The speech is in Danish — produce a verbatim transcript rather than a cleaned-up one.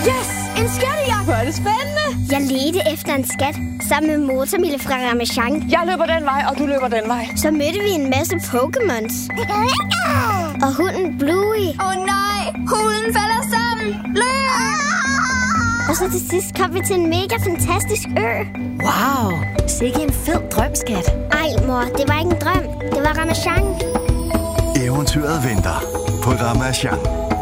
Yes! En skattejagt! Hvor er det spændende! Jeg ledte efter en skat sammen med Motormille fra Ramasjang. Jeg løber den vej, og du løber den vej. Så mødte vi en masse Pokémons. Og hunden Bluey. Åh oh, nej! Hunden falder sammen! Løb! Og så til sidst kom vi til en mega fantastisk ø. Wow! Sikke en fed drømskat. Ej, mor, det var ikke en drøm. Det var Ramasjang. Eventyret venter på Ramasjang.